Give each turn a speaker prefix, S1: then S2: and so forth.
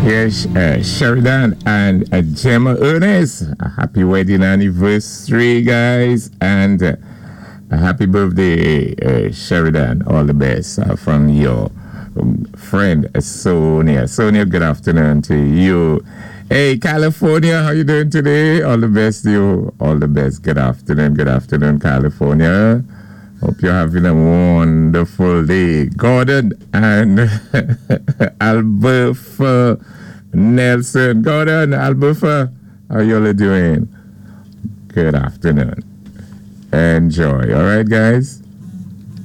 S1: Yes, Sheridan and Gemma Ernest. A happy wedding anniversary, guys, and a happy birthday, Sheridan. All the best from your friend Sonia. Sonia, good afternoon to you. Hey, California, how you doing today? All the best to you. All the best. Good afternoon, California. Hope you're having a wonderful day. Gordon and Alberta Nelson. Gordon, Alberta, how you all doing? Good afternoon. Enjoy. All right, guys?